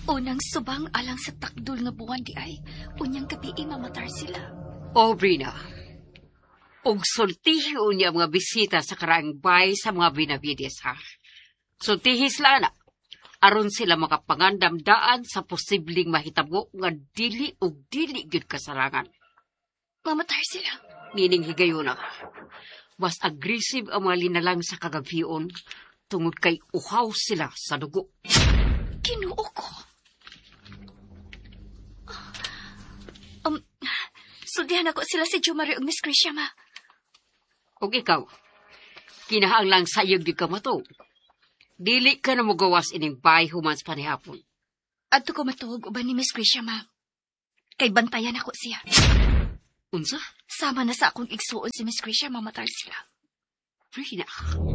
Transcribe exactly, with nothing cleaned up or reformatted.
Unang subang alang sa takdol nga buwan di ay, unyang gabi mamatar sila. O, Brina, og sultihi unya mga bisita sa karaang bay sa mga binabides, ha? Sultihi sila na, aron sila makapangandamdaan sa posibleng mahitabo nga dili og dili gyud kasarangan. Mamatar sila. Nining higayuna, mas aggressive ang mga linalang sa kagabion tungod kay uhaw sila sa dugo. Kinuo ko. Um, suldihan ako sila si Jo Marie ug Miss Krisha, ma. Og ikaw, kinahang lang sayog di ka mato. Dili ka na magawas ining bay humans panihapon. Adto ko matuog uban ni Miss Krisha, ma. Kay bantayan ako siya. Unsa? Sama na sa akong igsuon si Miss Krisha, mamatar sila. Brina.